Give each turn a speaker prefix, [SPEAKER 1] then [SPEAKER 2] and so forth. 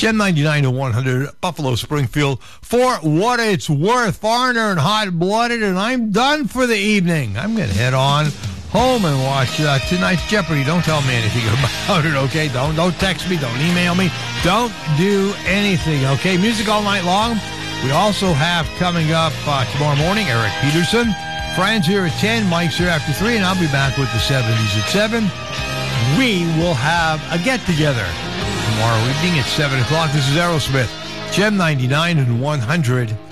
[SPEAKER 1] Gem 99 to 100, Buffalo Springfield, for what it's worth. Foreigner and Hot-Blooded, and I'm done for the evening. I'm going to head on home and watch tonight's Jeopardy. Don't tell me anything about it, okay? Don't text me. Don't email me. Don't do anything, okay? Music all night long. We also have coming up tomorrow morning, Eric Peterson. Friends here at 10, Mike's here after 3, and I'll be back with the 70s at 7. We will have a get-together tomorrow evening at 7 o'clock. This is Aerosmith, Gem 99 and 100.